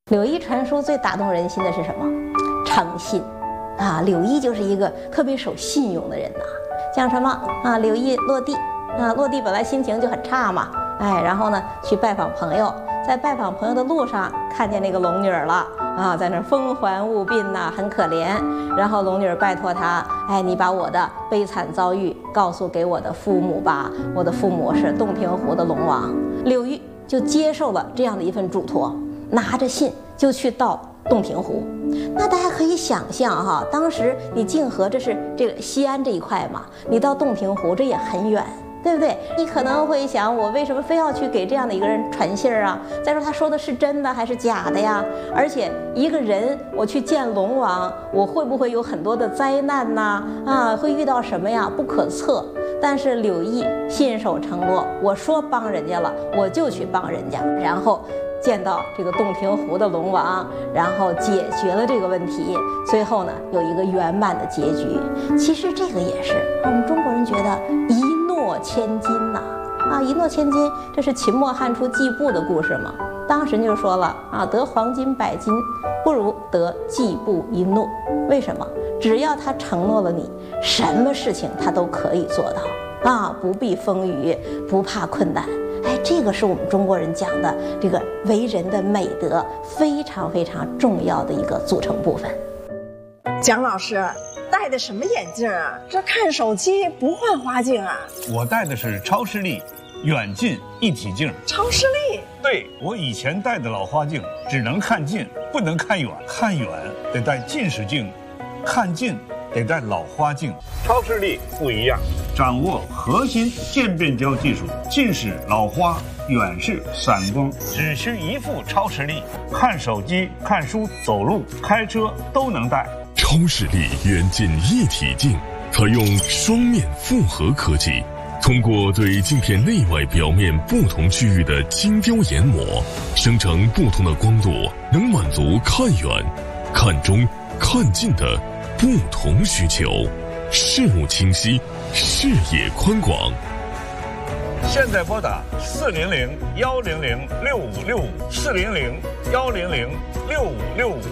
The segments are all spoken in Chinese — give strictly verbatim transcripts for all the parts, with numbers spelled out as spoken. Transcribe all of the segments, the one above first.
柳毅传书最打动人心的是什么？诚信啊！柳毅就是一个特别守信用的人呐、啊。像什么啊？柳毅落地啊，落地本来心情就很差嘛，哎，然后呢去拜访朋友，在拜访朋友的路上看见那个龙女儿了啊，在那风寒无鬓呐、啊，很可怜。然后龙女儿拜托他，哎，你把我的悲惨遭遇告诉给我的父母吧，我的父母是洞庭湖的龙王。柳毅就接受了这样的一份嘱托。拿着信就去到洞庭湖，那大家可以想象哈，当时你泾河这是这个西安这一块嘛，你到洞庭湖这也很远，对不对？你可能会想，我为什么非要去给这样的一个人传信儿啊？再说他说的是真的还是假的呀？而且一个人我去见龙王，我会不会有很多的灾难呐？啊，会遇到什么呀？不可测。但是柳毅信守承诺，我说帮人家了，我就去帮人家，然后见到这个洞庭湖的龙王，然后解决了这个问题，最后呢有一个圆满的结局。其实这个也是我们中国人觉得一诺千金呐、啊，啊一诺千金，这是秦末汉初季布的故事嘛。当时就说了啊，得黄金百斤不如得季布一诺。为什么？只要他承诺了你，什么事情他都可以做到啊，不避风雨，不怕困难。哎，这个是我们中国人讲的这个为人的美德，非常非常重要的一个组成部分。 蒋老师戴的什么眼镜啊？这看手机不换花镜啊？ 我戴的是超视力远近一体镜。 超视力？ 对，我以前戴的老花镜只能看近，不能看远，看远得戴近视镜，看近得戴老花镜。超视力不一样，掌握核心渐变焦技术，近视、老花、远视、散光，只需一副超视力，看手机、看书、走路、开车都能戴。 超视力远近一体镜采用双面复合科技，通过对镜片内外表面不同区域的精雕研磨，生成不同的光度，能满足看远、看中、看近的不同需求，视物清晰，视野宽广。 现在拨打四零零幺零零六五六五四零零幺零零六五六五。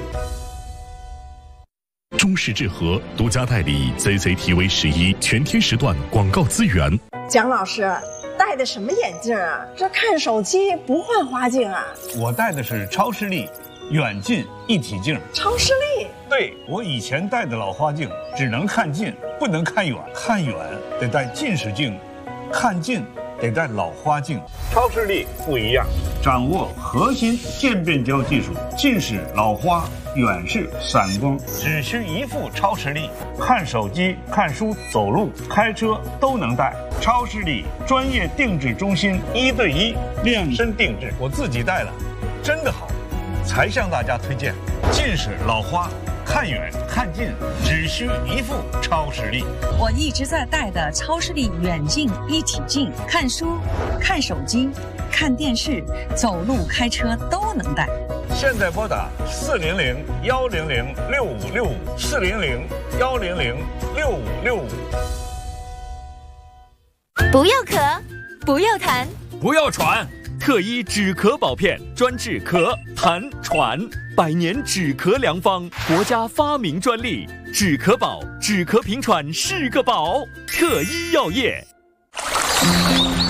中视智和独家代理 C C T V 十一全天时段广告资源。 蒋老师戴的什么眼镜啊？这看手机不换花镜啊？ 我戴的是超视力远近一体镜。 超视力？ 对，我以前戴的老花镜只能看近，不能看远，看远得戴近视镜，看近得戴老花镜。超视力不一样，掌握核心渐变焦技术，近视、老花、远视、散光，只需一副超视力，看手机、看书、走路、开车都能戴。超视力专业定制中心，一对一量身定制，我自己戴了，真的好，才向大家推荐。近视、老花、看远看近，只需一副超视力。 我一直在戴的超视力远近一体镜，看书、看手机、看电视、走路、开车都能戴。 现在拨打四零零幺零零六五六五四零零幺零零六五六五。 不要咳，不要痰， 不要喘。特医止咳宝片专治咳、痰、喘，百年止咳良方，国家发明专利。止咳宝，止咳平喘是个宝。特医药业。